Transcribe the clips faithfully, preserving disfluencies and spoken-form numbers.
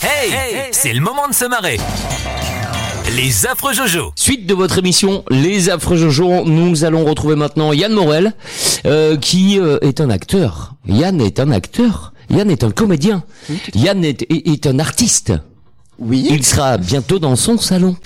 Hey, hey, c'est le moment de se marrer. Les affreux Jojo. Suite de votre émission Les affreux Jojo, nous allons retrouver maintenant Yann Morel, euh, qui euh, est un acteur. Yann est un acteur. Yann est un comédien. Yann est, est, est un artiste. Oui. Il sera bientôt dans son salon.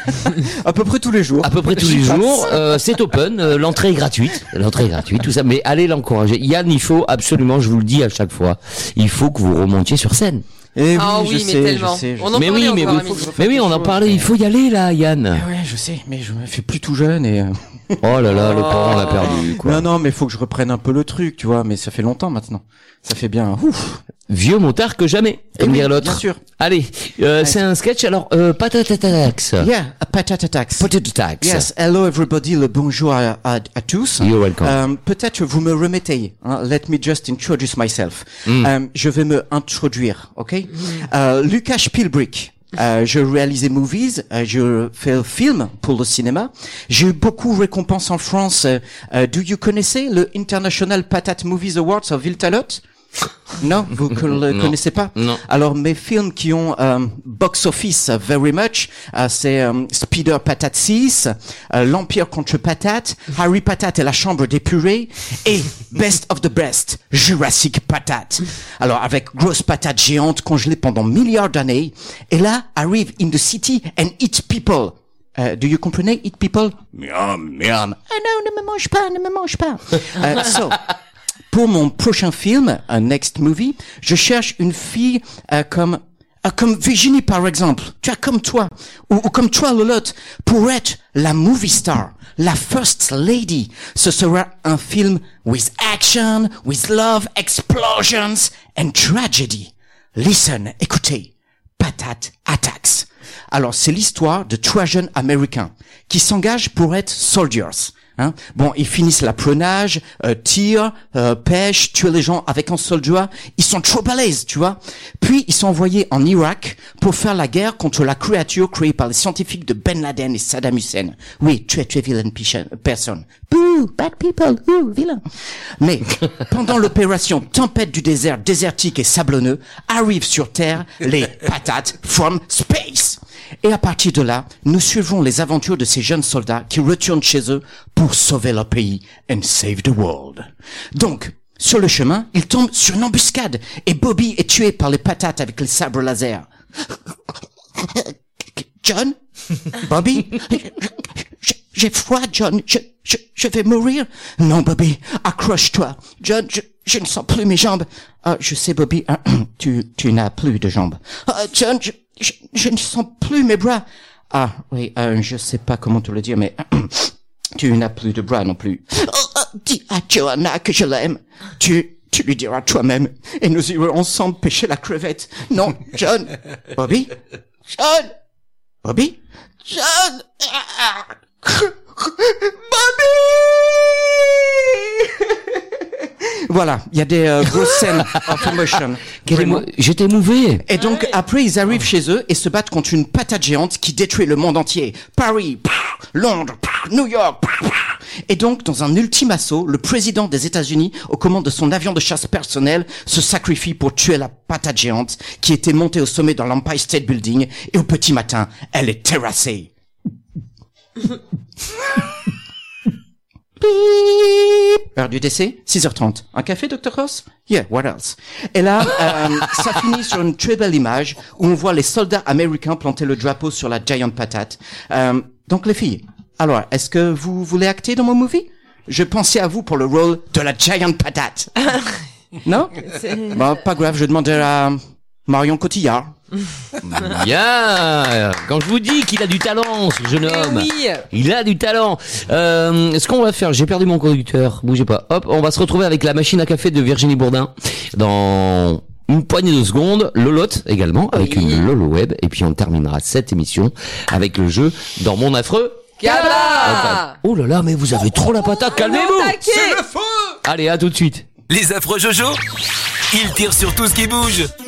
À peu près tous les jours. À peu près tous les jours. Euh, c'est open. Euh, l'entrée est gratuite. L'entrée est gratuite, tout ça. Mais allez l'encourager. Yann, il faut absolument, je vous le dis à chaque fois, il faut que vous remontiez sur scène. Eh oui, Ah je oui, mais sais, tellement. je sais. Je On sais. en mais parlait oui, mais, encore, vous- Amélie. mais oui, on en parlait. Il faut y aller là, Yann. Ah ouais, je sais, mais je me fais plus tout jeune et. euh, Oh là là, le parent l'a perdu. Quoi. Non, non, mais faut que je reprenne un peu le truc, tu vois. Mais ça fait longtemps maintenant. Ça fait bien. Ouf. Vieux montard que jamais, comme Eh oui, dirait l'autre. bien sûr. Allez, euh, c'est un sketch. Alors, euh, patatatax. Yeah, a patate tax. Potato tax. Yes, hello everybody, le bonjour à, à, à tous. You're welcome. Euh, peut-être vous me remettez. Hein, let me just introduce myself. Euh, je vais me introduire, ok? Euh, Lucas Spielberg. Euh, je réalisais movies, euh, je fais film pour le cinéma. J'ai eu beaucoup de récompenses en France. Euh, euh, do you connaissez le International Patate Movies Awards of Viltalot? Non, vous ne le Non. connaissez pas. Non. Alors mes films qui ont euh, box office uh, very much, uh, c'est euh, Spider Patate six, euh, L'Empire contre Patate, Harry Patate et la Chambre des purées, et Best of the Best, Jurassic Patate. Alors avec grosse patate géante congelée pendant milliards d'années, et là arrive in the city and eat people. Uh, do you comprenez? Eat people? Miam, miam. Ah non, ne me mange pas, ne me mange pas. Uh, so, pour mon prochain film, un next movie, je cherche une fille euh, comme euh, comme Virginie par exemple, tu vois, comme toi, ou, ou comme toi Lolotte, pour être la movie star, la first lady. Ce sera un film with action, with love, explosions and tragedy. Listen, écoutez, Patate Attacks. Alors c'est l'histoire de trois jeunes Américains qui s'engagent pour être soldiers. Hein? Bon, ils finissent l'apprenage, euh, tirent, euh, pêchent, tuent les gens avec un seul doigt. Ils sont trop balèzes, tu vois. Puis ils sont envoyés en Irak pour faire la guerre contre la créature créée par les scientifiques de Ben Laden et Saddam Hussein. Oui, tu es, tu es vilaine piche- personne. Bouh, bad people, ouh, vilain. Mais pendant l'opération Tempête du désert désertique et sablonneux, arrivent sur Terre les patates from space. Et à partir de là, nous suivrons les aventures de ces jeunes soldats qui retournent chez eux pour sauver leur pays and save the world. Donc, sur le chemin, ils tombent sur une embuscade et Bobby est tué par les patates avec les sabres laser. John? Bobby? J'ai froid, John. Je, je, je vais mourir. Non, Bobby, accroche-toi. John, je, je ne sens plus mes jambes. Ah, je sais, Bobby, tu, tu n'as plus de jambes. Ah, John, je, je, je ne sens plus mes bras. Ah, oui, euh, je sais pas comment te le dire, mais tu n'as plus de bras non plus. Oh, oh, dis à Johanna que je l'aime. Tu, tu lui diras toi-même et nous irons ensemble pêcher la crevette. Non, John. Bobby? John? Bobby? John! Bobby! Voilà, il y a des euh, grosses scènes of emotion. Quel Vraiment. émo- J'étais émouvé. Et donc après ils arrivent chez eux et se battent contre une patate géante qui détruit le monde entier. Paris, pff, Londres, pff, New York. Pff, pff. Et donc dans un ultime assaut, le président des États-Unis, aux commandes de son avion de chasse personnel, se sacrifie pour tuer la patate géante qui était montée au sommet dans l'Empire State Building et au petit matin, elle est terrassée. Beep. Heure du décès, six heures trente. Un café, docteur Ross? Yeah, what else? Et là, euh, ça finit sur une très belle image où on voit les soldats américains planter le drapeau sur la giant patate. Euh, donc les filles, alors, est-ce que vous voulez acter dans mon movie? Je pensais à vous pour le rôle de la giant patate. Non? Bon, pas grave, je demanderai à Marion Cotillard. Bien. Quand je vous dis qu'il a du talent, ce jeune Eh homme. oui. Il a du talent. Euh, ce qu'on va faire, j'ai perdu mon conducteur. Bougez pas. Hop, on va se retrouver avec la machine à café de Virginie Bourdin dans une poignée de secondes. Lolotte également avec Oui. une Lolo Web. Et puis on terminera cette émission avec le jeu dans mon affreux. Cabla. Oh là là, mais vous avez trop la patate. Calmez-vous. C'est le feu. Allez, à tout de suite. Les affreux Jojo, ils tirent sur tout ce qui bouge.